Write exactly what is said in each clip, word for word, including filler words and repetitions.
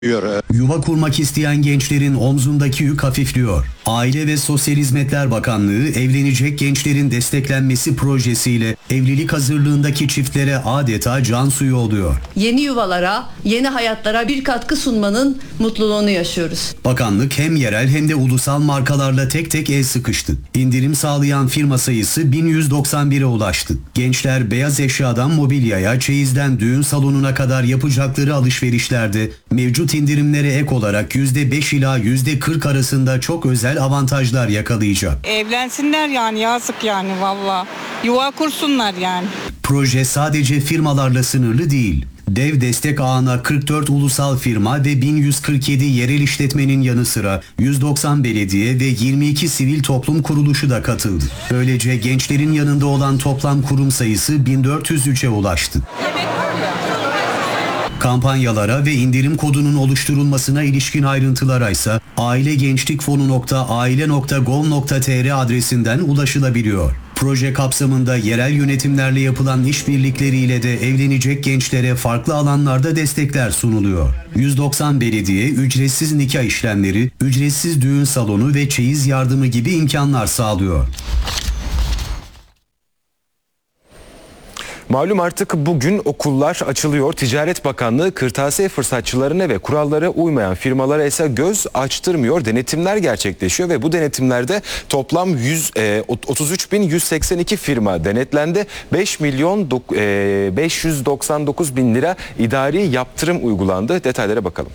Yuva kurmak isteyen gençlerin omzundaki yük hafifliyor. Aile ve Sosyal Hizmetler Bakanlığı evlenecek gençlerin desteklenmesi projesiyle evlilik hazırlığındaki çiftlere adeta can suyu oluyor. Yeni yuvalara, yeni hayatlara bir katkı sunmanın mutluluğunu yaşıyoruz. Bakanlık hem yerel hem de ulusal markalarla tek tek el sıkıştı. İndirim sağlayan firma sayısı bin yüz doksan bire ulaştı. Gençler beyaz eşyadan mobilyaya, çeyizden düğün salonuna kadar yapacakları alışverişlerde mevcut indirimlere ek olarak yüzde beş ila yüzde kırk arasında çok özel avantajlar yakalayacak. Evlensinler yani, yazık yani valla. Yuva kursunlar yani. Proje sadece firmalarla sınırlı değil. Dev destek ağına kırk dört ulusal firma ve bin yüz kırk yedi yerel işletmenin yanı sıra yüz doksan belediye ve yirmi iki sivil toplum kuruluşu da katıldı. Böylece gençlerin yanında olan toplam kurum sayısı bin dört yüz üçe ulaştı. Kampanyalara ve indirim kodunun oluşturulmasına ilişkin ayrıntılara ise ailegençlikfonu nokta aile nokta gov nokta tr adresinden ulaşılabiliyor. Proje kapsamında yerel yönetimlerle yapılan işbirlikleriyle de evlenecek gençlere farklı alanlarda destekler sunuluyor. yüz doksan belediye ücretsiz nikah işlemleri, ücretsiz düğün salonu ve çeyiz yardımı gibi imkanlar sağlıyor. Malum artık bugün okullar açılıyor. Ticaret Bakanlığı kırtasiye fırsatçılarına ve kurallara uymayan firmalara ise göz açtırmıyor. Denetimler gerçekleşiyor ve bu denetimlerde toplam yüz, e, otuz üç bin yüz seksen iki firma denetlendi. beş milyon beş yüz doksan dokuz bin lira idari yaptırım uygulandı. Detaylara bakalım.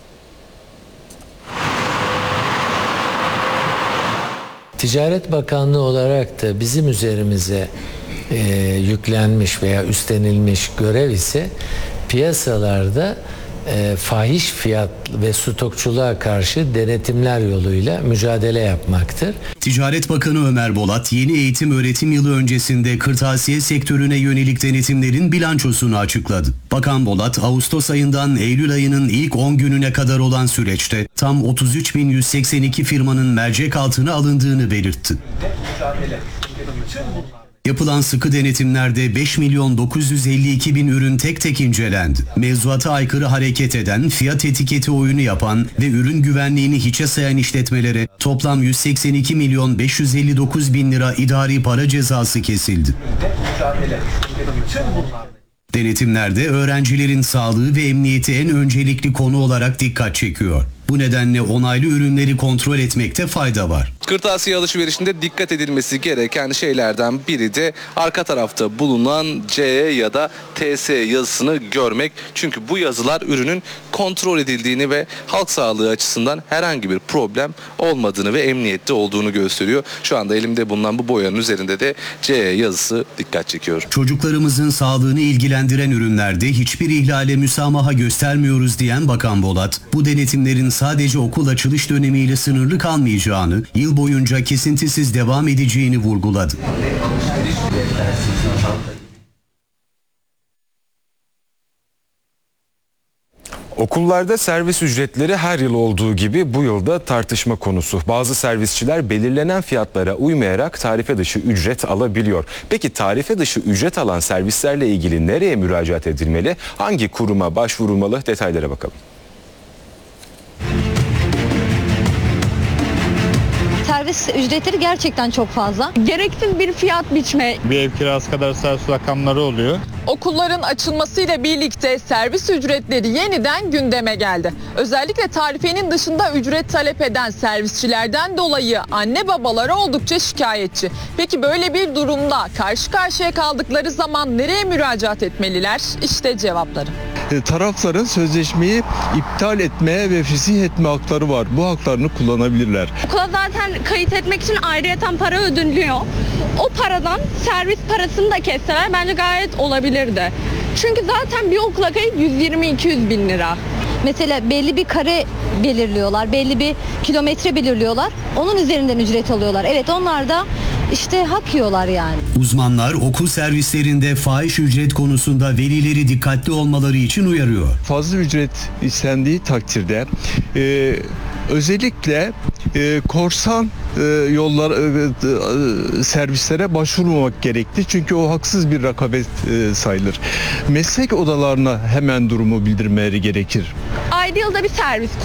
Ticaret Bakanlığı olarak da bizim üzerimize e, yüklenmiş veya üstlenilmiş görev ise piyasalarda e, fahiş fiyat ve stokçuluğa karşı denetimler yoluyla mücadele yapmaktır. Ticaret Bakanı Ömer Bolat yeni eğitim öğretim yılı öncesinde kırtasiye sektörüne yönelik denetimlerin bilançosunu açıkladı. Bakan Bolat Ağustos ayından Eylül ayının ilk on gününe kadar olan süreçte tam otuz üç bin yüz seksen iki firmanın mercek altına alındığını belirtti. Yapılan sıkı denetimlerde beş milyon dokuz yüz elli iki bin ürün tek tek incelendi. Mevzuata aykırı hareket eden, fiyat etiketi oyunu yapan ve ürün güvenliğini hiçe sayan işletmelere toplam yüz seksen iki milyon beş yüz elli dokuz bin lira idari para cezası kesildi. Denetimlerde öğrencilerin sağlığı ve emniyeti en öncelikli konu olarak dikkat çekiyor. Bu nedenle onaylı ürünleri kontrol etmekte fayda var. Kırtasiye alışverişinde dikkat edilmesi gereken şeylerden biri de arka tarafta bulunan C E ya da T S yazısını görmek. Çünkü bu yazılar ürünün kontrol edildiğini ve halk sağlığı açısından herhangi bir problem olmadığını ve emniyette olduğunu gösteriyor. Şu anda elimde bulunan bu boyanın üzerinde de C E yazısı dikkat çekiyor. Çocuklarımızın sağlığını ilgilendiren ürünlerde hiçbir ihlale müsamaha göstermiyoruz diyen Bakan Bolat, bu denetimlerin sadece okul açılış dönemiyle sınırlı kalmayacağını, yıl boyunca kesintisiz devam edeceğini vurguladı. Okullarda servis ücretleri her yıl olduğu gibi bu yılda tartışma konusu. Bazı servisçiler belirlenen fiyatlara uymayarak tarife dışı ücret alabiliyor. Peki tarife dışı ücret alan servislerle ilgili nereye müracaat edilmeli? Hangi kuruma başvurulmalı? Detaylara bakalım. Servis ücretleri gerçekten çok fazla. Gereksiz bir fiyat biçme. Bir ev kirası kadar servis rakamları oluyor. Okulların açılmasıyla birlikte servis ücretleri yeniden gündeme geldi. Özellikle tarifenin dışında ücret talep eden servisçilerden dolayı anne babalar oldukça şikayetçi. Peki böyle bir durumda karşı karşıya kaldıkları zaman nereye müracaat etmeliler? İşte cevapları. Tarafların sözleşmeyi iptal etmeye ve fesih etme hakları var. Bu haklarını kullanabilirler. Okula zaten kayıt etmek için ayrıyeten para ödünülüyor. O paradan servis parasını da kesseler bence gayet olabilirdi. Çünkü zaten bir okula kayıt yüz yirmi iki yüz bin lira. Mesela belli bir kare belirliyorlar, belli bir kilometre belirliyorlar. Onun üzerinden ücret alıyorlar. Evet, onlar da işte hak yiyorlar yani. Uzmanlar okul servislerinde fahiş ücret konusunda velileri dikkatli olmaları için uyarıyor. Fazla ücret istendiği takdirde e, özellikle e, korsan e, yollar e, e, servislere başvurmamak gerekli. Çünkü o haksız bir rekabet e, sayılır. Meslek odalarına hemen durumu bildirmeleri gerekir. Ay ayda yılda bir servis